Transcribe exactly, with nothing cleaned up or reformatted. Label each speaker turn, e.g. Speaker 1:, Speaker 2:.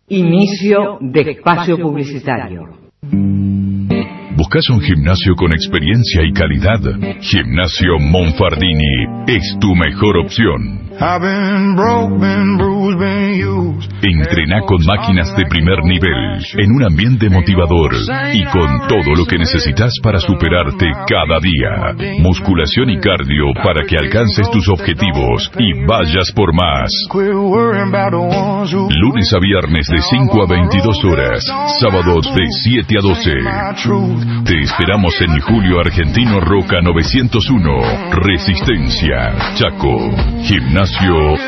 Speaker 1: Inicio de espacio publicitario.
Speaker 2: ¿Buscas un gimnasio con experiencia y calidad? Gimnasio Monfardini es tu mejor opción. Entrená con máquinas de primer nivel, en un ambiente motivador y con todo lo que necesitas para superarte cada día. Musculación y cardio para que alcances tus objetivos y vayas por más. Lunes a viernes de cinco a veintidós horas, sábados de siete a doce. Te esperamos en Julio Argentino Roca novecientos uno, Resistencia, Chaco. Gimnasio